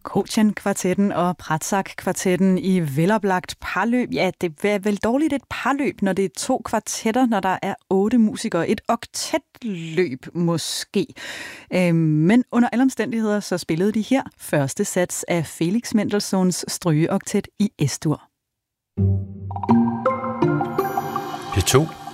Prokotjen-kvartetten og Pratzak-kvartetten i veloplagt parløb. Ja, det er vel dårligt et parløb, når det er 2 kvartetter, når der er 8 musikere. Et oktetløb måske. Men under alle omstændigheder, så spillede de her første sats af Felix Mendelssohns strygeoktet i S-dur. P2